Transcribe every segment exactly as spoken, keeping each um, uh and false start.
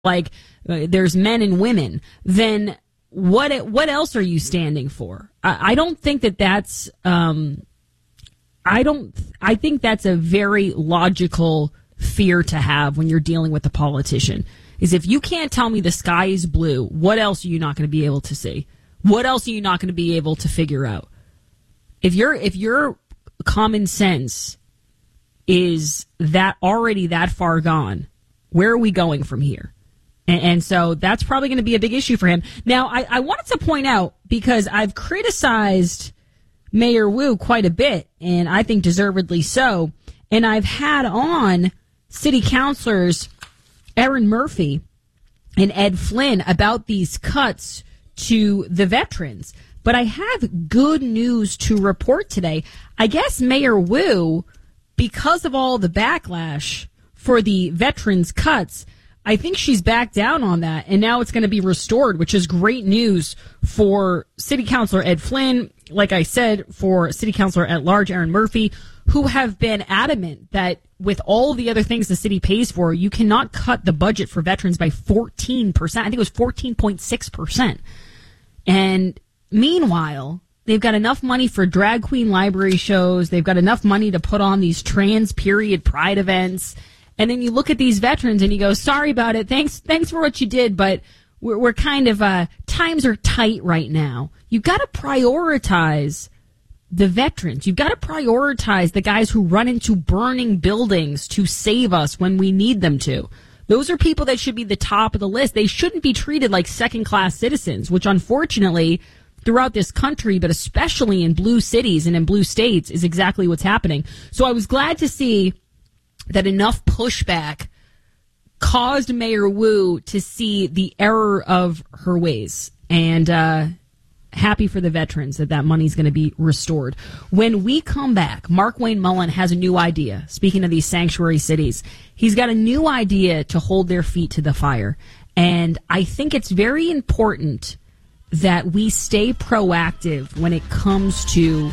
like uh, there's men and women, then what what else are you standing for? I, I don't think that that's um, I don't I think that's a very logical fear to have when you're dealing with a politician. Is if you can't tell me the sky is blue, what else are you not going to be able to see? What else are you not going to be able to figure out? If your if your common sense is that already that far gone, where are we going from here? And, and so that's probably going to be a big issue for him. Now, I, I wanted to point out, because I've criticized Mayor Wu quite a bit, and I think deservedly so, and I've had on city councilors Erin Murphy and Ed Flynn about these cuts to the veterans. But I have good news to report today. I guess Mayor Wu, because of all the backlash for the veterans cuts, I think she's backed down on that, and now it's going to be restored, which is great news for City Councilor Ed Flynn, like I said, for City Councilor at Large Erin Murphy, who have been adamant that with all the other things the city pays for, you cannot cut the budget for veterans by fourteen percent. I think it was fourteen point six percent. And meanwhile, they've got enough money for drag queen library shows. They've got enough money to put on these trans period pride events. And then you look at these veterans and you go, sorry about it. Thanks, thanks for what you did, but we're, we're kind of, uh, times are tight right now. You've got to prioritize the veterans. You've got to prioritize the guys who run into burning buildings to save us when we need them to. Those are people that should be the top of the list. They shouldn't be treated like second-class citizens, which unfortunately throughout this country, but especially in blue cities and in blue states, is exactly what's happening. So I was glad to see that enough pushback caused Mayor Wu to see the error of her ways. And uh, happy for the veterans that that money's going to be restored. When we come back, Markwayne Mullin has a new idea. Speaking of these sanctuary cities, he's got a new idea to hold their feet to the fire. And I think it's very important that we stay proactive when it comes to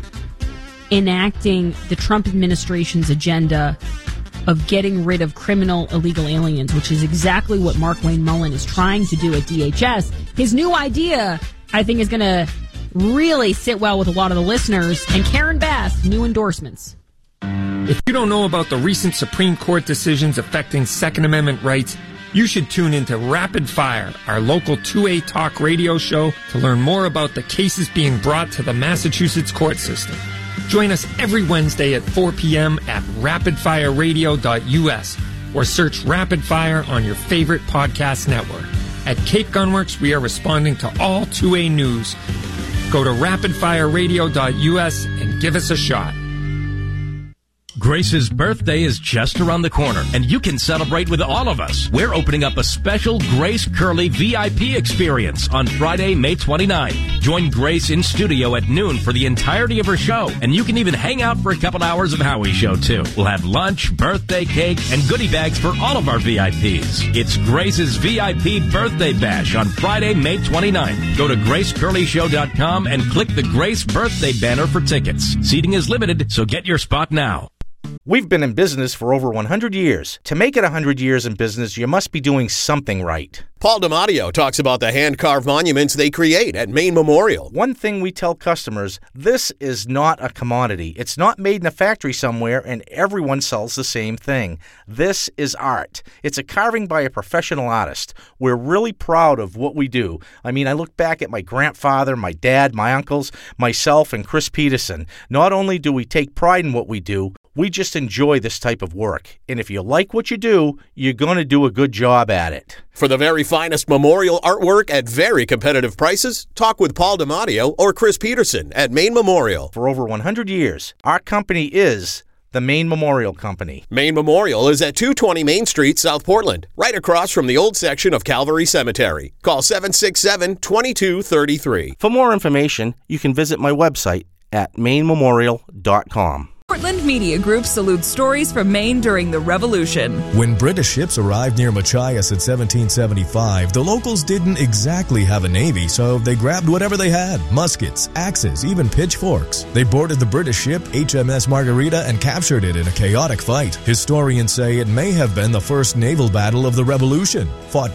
enacting the Trump administration's agenda of getting rid of criminal illegal aliens, which is exactly what Markwayne Mullin is trying to do at D H S. His new idea, I think, is going to really sit well with a lot of the listeners. And Karen Bass, new endorsements. If you don't know about the recent Supreme Court decisions affecting Second Amendment rights, you should tune into Rapid Fire, our local two A talk radio show, to learn more about the cases being brought to the Massachusetts court system. Join us every Wednesday at four p.m. at rapid fire radio dot u s or search Rapid Fire on your favorite podcast network. At Cape Gunworks, we are responding to all two A news. Go to rapid fire radio dot u s and give us a shot. Grace's birthday is just around the corner, and you can celebrate with all of us. We're opening up a special Grace Curley V I P experience on Friday, May twenty-ninth. Join Grace in studio at noon for the entirety of her show, and you can even hang out for a couple hours of Howie's show, too. We'll have lunch, birthday cake, and goodie bags for all of our V I Ps. It's Grace's V I P Birthday Bash on Friday, May twenty-ninth. Go to grace curley show dot com and click the Grace Birthday banner for tickets. Seating is limited, so get your spot now. We've been in business for over one hundred years. To make it one hundred years in business, you must be doing something right. Paul DiMatteo talks about the hand-carved monuments they create at Maine Memorial. One thing we tell customers, this is not a commodity. It's not made in a factory somewhere and everyone sells the same thing. This is art. It's a carving by a professional artist. We're really proud of what we do. I mean, I look back at my grandfather, my dad, my uncles, myself, and Chris Peterson. Not only do we take pride in what we do, we just enjoy this type of work. And if you like what you do, you're going to do a good job at it. For the very finest memorial artwork at very competitive prices, talk with Paul DiMatteo or Chris Peterson at Maine Memorial. For over one hundred years, our company is the Maine Memorial Company. Maine Memorial is at two twenty Main Street, South Portland, right across from the old section of Calvary Cemetery. Call seven six seven, two two three three. For more information, you can visit my website at maine memorial dot com. Portland Media Group salutes stories from Maine during the Revolution. When British ships arrived near Machias in seventeen seventy-five, the locals didn't exactly have a navy, so they grabbed whatever they had: muskets, axes, even pitchforks. They boarded the British ship H M S Margarita and captured it in a chaotic fight. Historians say it may have been the first naval battle of the Revolution, fought